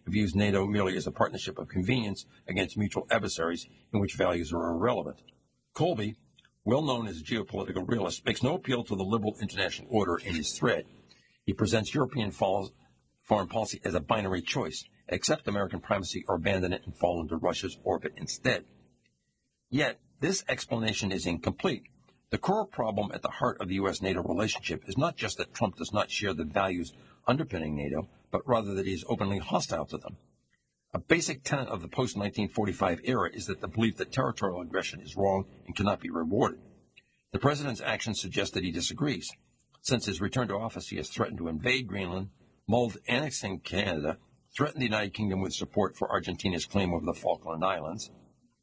who views NATO merely as a partnership of convenience against mutual adversaries in which values are irrelevant. Colby, well known as a geopolitical realist, makes no appeal to the liberal international order in his thread. He presents European foreign policy as a binary choice: accept American primacy or abandon it and fall into Russia's orbit instead. Yet, this explanation is incomplete. The core problem at the heart of the U.S.-NATO relationship is not just that Trump does not share the values underpinning NATO, but rather that he is openly hostile to them. A basic tenet of the post-1945 era is that the belief that territorial aggression is wrong and cannot be rewarded. The president's actions suggest that he disagrees. Since his return to office, he has threatened to invade Greenland, mulled annexing Canada, threatened the United Kingdom with support for Argentina's claim over the Falkland Islands,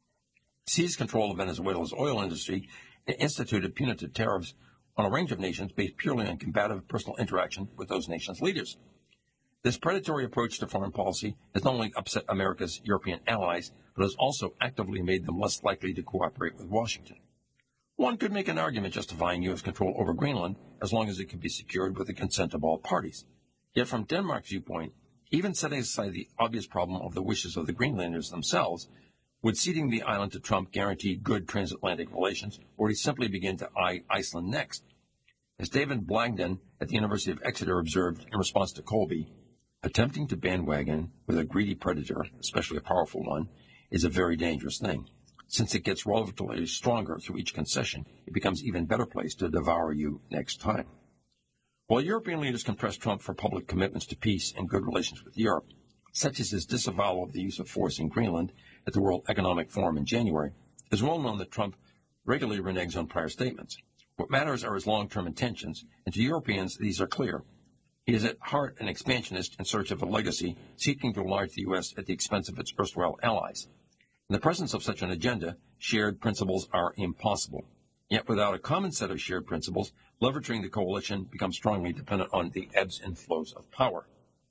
seized control of Venezuela's oil industry, and instituted punitive tariffs on a range of nations based purely on combative personal interaction with those nations' leaders. This predatory approach to foreign policy has not only upset America's European allies, but has also actively made them less likely to cooperate with Washington. One could make an argument justifying U.S. control over Greenland as long as it can be secured with the consent of all parties. Yet from Denmark's viewpoint, even setting aside the obvious problem of the wishes of the Greenlanders themselves, would ceding the island to Trump guarantee good transatlantic relations, or would he simply begin to eye Iceland next? As David Blagden at the University of Exeter observed in response to Colby, attempting to bandwagon with a greedy predator, especially a powerful one, is a very dangerous thing. Since it gets relatively stronger through each concession, it becomes even better placed to devour you next time. While European leaders can press Trump for public commitments to peace and good relations with Europe, such as his disavowal of the use of force in Greenland at the World Economic Forum in January, it is well known that Trump regularly reneges on prior statements. What matters are his long-term intentions, and to Europeans, these are clear. He is at heart an expansionist in search of a legacy, seeking to enlarge the U.S. at the expense of its erstwhile allies. In the presence of such an agenda, shared principles are impossible. Yet without a common set of shared principles, leveraging the coalition becomes strongly dependent on the ebbs and flows of power.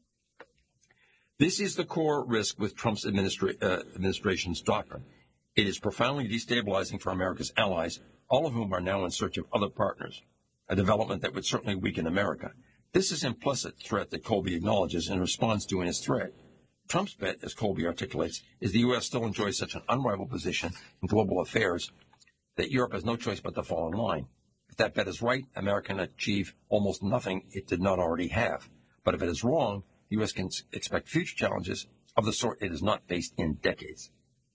This is the core risk with Trump's administration's doctrine. It is profoundly destabilizing for America's allies, all of whom are now in search of other partners, a development that would certainly weaken America. This is implicit threat that Colby acknowledges and responds to in his thread. Trump's bet, as Colby articulates, is the U.S. still enjoys such an unrivaled position in global affairs that Europe has no choice but to fall in line. If that bet is right, America can achieve almost nothing it did not already have. But if it is wrong, the U.S. can expect future challenges of the sort it has not faced in decades.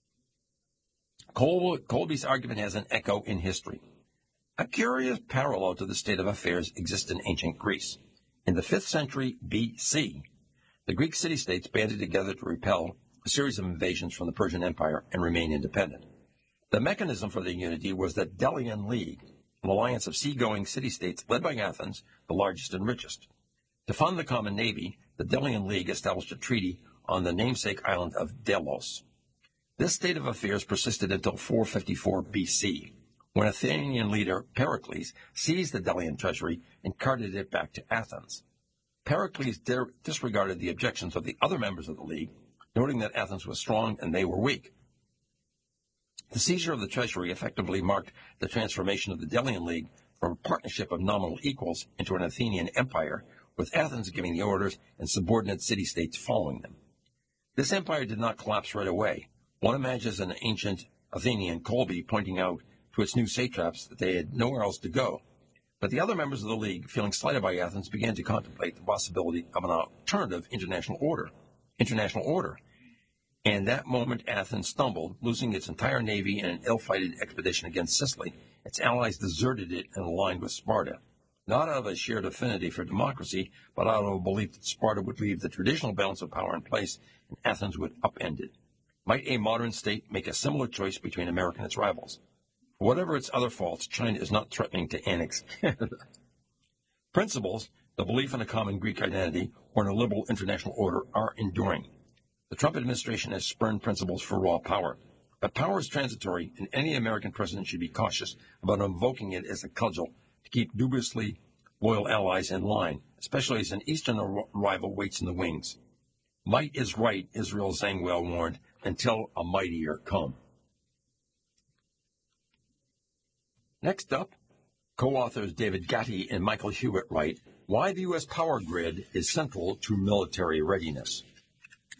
Colby's argument has an echo in history. A curious parallel to the state of affairs exists in ancient Greece. In the 5th century B.C., the Greek city-states banded together to repel a series of invasions from the Persian Empire and remain independent. The mechanism for their unity was the Delian League, an alliance of seagoing city-states led by Athens, the largest and richest. To fund the common navy, the Delian League established a treaty on the namesake island of Delos. This state of affairs persisted until 454 B.C., when Athenian leader Pericles seized the Delian treasury and carted it back to Athens. Pericles disregarded the objections of the other members of the League, noting that Athens was strong and they were weak. The seizure of the treasury effectively marked the transformation of the Delian League from a partnership of nominal equals into an Athenian empire, with Athens giving the orders and subordinate city-states following them. This empire did not collapse right away. One imagines an ancient Athenian Colby pointing out to its new satraps that they had nowhere else to go. But the other members of the League, feeling slighted by Athens, began to contemplate the possibility of an alternative international order. And that moment Athens stumbled, losing its entire navy in an ill-fated expedition against Sicily. Its allies deserted it and aligned with Sparta, not out of a shared affinity for democracy, but out of a belief that Sparta would leave the traditional balance of power in place and Athens would upend it. Might a modern state make a similar choice between America and its rivals? For whatever its other faults, China is not threatening to annex Canada. Principles, the belief in a common Greek identity or in a liberal international order, are enduring. The Trump administration has spurned principles for raw power. But power is transitory, and any American president should be cautious about invoking it as a cudgel to keep dubiously loyal allies in line, especially as an eastern rival waits in the wings. Might is right, Israel Zangwill warned, until a mightier come. Next up, co-authors David Gatti and Michael Hewitt write, Why the U.S. Power Grid is Central to Military Readiness.